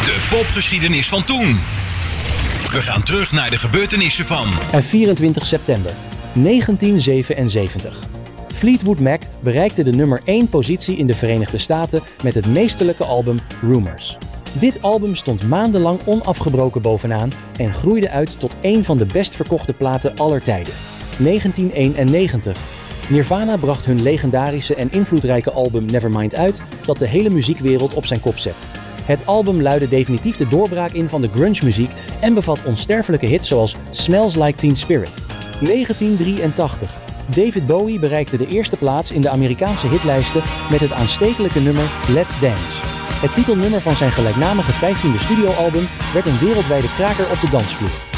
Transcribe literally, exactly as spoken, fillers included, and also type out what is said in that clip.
De popgeschiedenis van toen. We gaan terug naar de gebeurtenissen van... vierentwintig september negentien zevenenzeventig. Fleetwood Mac bereikte de nummer één positie in de Verenigde Staten met het meesterlijke album Rumours. Dit album stond maandenlang onafgebroken bovenaan en groeide uit tot één van de best verkochte platen aller tijden. negentien eenennegentig. Nirvana bracht hun legendarische en invloedrijke album Nevermind uit, dat de hele muziekwereld op zijn kop zet. Het album luidde definitief de doorbraak in van de grunge-muziek en bevat onsterfelijke hits zoals Smells Like Teen Spirit. negentien drieëntachtig. David Bowie bereikte de eerste plaats in de Amerikaanse hitlijsten met het aanstekelijke nummer Let's Dance. Het titelnummer van zijn gelijknamige vijftiende studioalbum werd een wereldwijde kraker op de dansvloer.